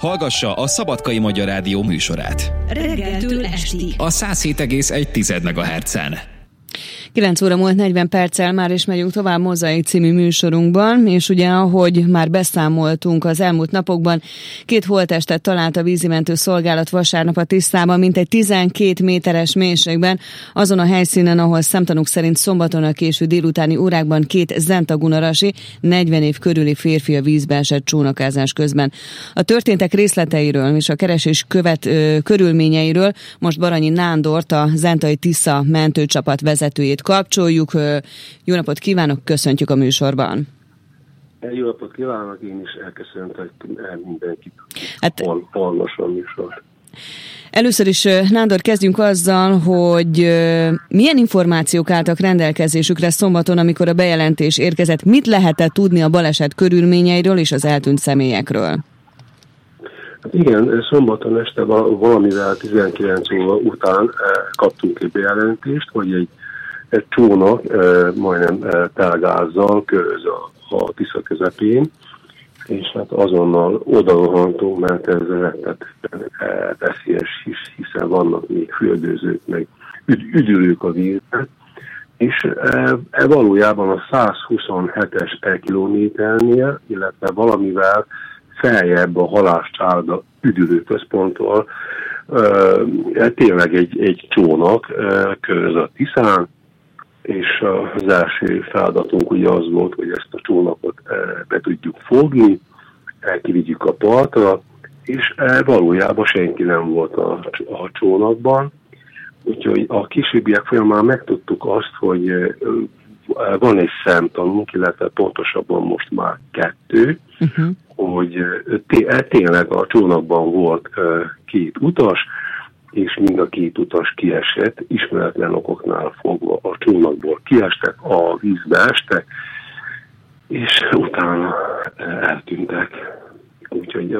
Hallgassa a Szabadkai Magyar Rádió műsorát. Reggeltől estig. A 107,1 MHz-en. 9 óra múlt 40 perccel már is megyünk tovább Mozaik című műsorunkban, és ugye ahogy már beszámoltunk az elmúlt napokban, 2 holttestet talált a vízimentő szolgálat vasárnap a Tisztában, mintegy 12 méteres mélységben, azon a helyszínen, ahol szemtanúk szerint szombaton a késő délutáni órákban 2 zentagunarasi, 40 év körüli férfi a vízbe esett csónakázás közben. A történtek részleteiről és a keresés körülményeiről most Baranyi Nándort, a Zentai Tisza mentőcsapat vezetőjét kapcsoljuk. Jó napot kívánok, köszöntjük a műsorban. Jó napot kívánok, én is elköszöntök mindenkit. Hallgasson műsort. Először is, Nándor, kezdjünk azzal, hogy milyen információk álltak rendelkezésükre szombaton, amikor a bejelentés érkezett. Mit lehetett tudni a baleset körülményeiről és az eltűnt személyekről? Hát igen, szombaton este valamivel 19 óra után kaptunk egy bejelentést, hogy egy csónak majdnem telgázzal köröz a Tisza közepén, és hát azonnal odarohantunk, mert ez rettetesen veszélyes, hiszen vannak még fürdőzők, meg üdülők a vízben, és valójában a 127-es kilométernél, illetve valamivel feljebb a Halászcsárda üdülőközponttól tényleg egy csónak köröz a Tiszán, és az első feladatunk ugye az volt, hogy ezt a csónakot be tudjuk fogni, kivigyük a partra, és valójában senki nem volt a csónakban, úgyhogy a későbbiek folyamán megtudtuk azt, hogy van egy szemtanúnk, illetve pontosabban most már 2, hogy tényleg a csónakban volt 2 utas, és mind a 2 utas kiesett, ismeretlen okoknál fogva a csónakból kiestek, a vízbe estek, és utána eltűntek. Úgyhogy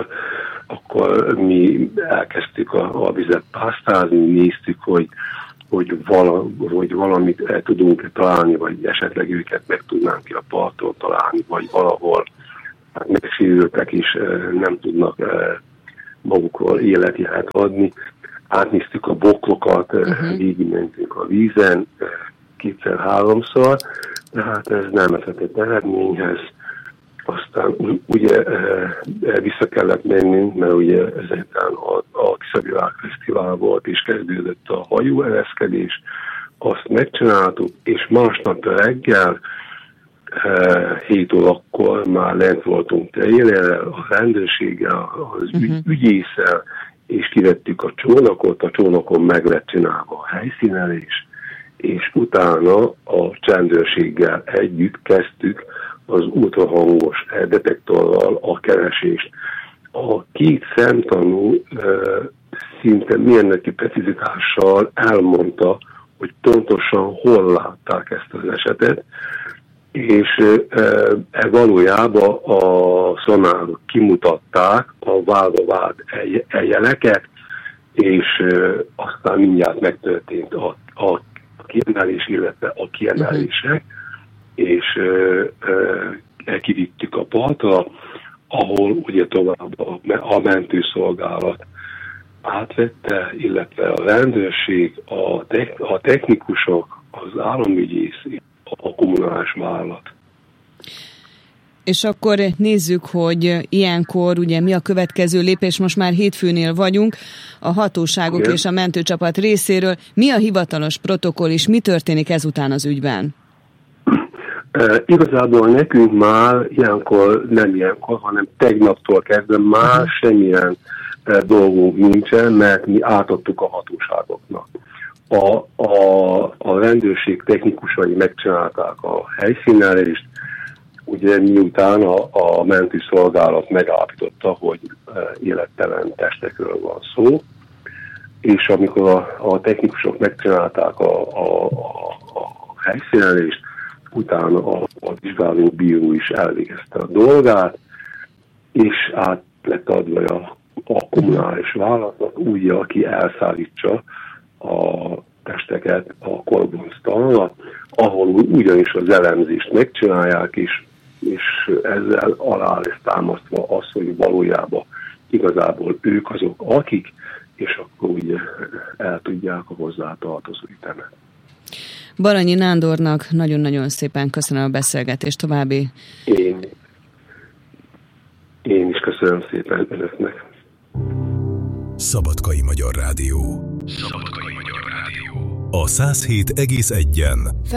akkor mi elkezdtük a vizet pásztázni, néztük, hogy valamit tudunk találni, vagy esetleg őket meg tudnánk ki a parton találni, vagy valahol megsérültek is nem tudnak magukról életjelet adni. Átnéztük a bokrokat, végigmentünk a vízen 2-3-szor, de hát ez nem vezetett eredményhez. Aztán ugye vissza kellett mennünk, mert ugye ezután a Tisza Világfesztivál volt, és kezdődött a hajóereszkedés, azt megcsináltuk, és másnap reggel 7 órakor már lent voltunk trailerrel, a rendőrséggel, az ügyésszel, és kivettük a csónakot, a csónakon meg lett csinálva a helyszínelés, és utána a csendőrséggel együtt kezdtük az ultrahangos detektorral a keresést. A 2 szemtanú szinte mérnöki precizitással elmondta, hogy pontosan hol látták ezt az esetet, és valójában a szonárok kimutatták a vádba vált jeleket, és aztán mindjárt megtörtént a kiemelés, illetve a kiemelések, és kivittük a partra, ahol ugye tovább a mentőszolgálat átvette, illetve a rendőrség, a technikusok, az államügyész, a kommunális vállalat. És akkor nézzük, hogy ilyenkor ugye mi a következő lépés, most már hétfőnél vagyunk, a hatóságok Igen. és a mentőcsapat részéről. Mi a hivatalos protokoll, és mi történik ezután az ügyben? Igazából nekünk már nem ilyenkor, hanem tegnaptól kezdve már semmilyen dolgunk nincsen, mert mi átadtuk a hatóságoknak. A rendőrség technikusai megcsinálták a helyszínelést, ugye miután a mentőszolgálat megállapította, hogy élettelen testekről van szó, és amikor a technikusok megcsinálták a helyszínelést, utána a vizsgáló bíró is elvégezte a dolgát, és át lett adva a kommunális vállalatnak, úgy, aki elszállítsa a testeket a kolbonctalra, ahol ugyanis az elemzést megcsinálják, és ezzel alá lesz támasztva az, hogy valójában igazából ők azok, akik, és akkor ugye el tudják a hozzátartozó ütemet. Baranyi Nándornak nagyon-nagyon szépen köszönöm a beszélgetést, további. Én is köszönöm szépen önöknek. Szabadkai Magyar Rádió. A 107,1-en.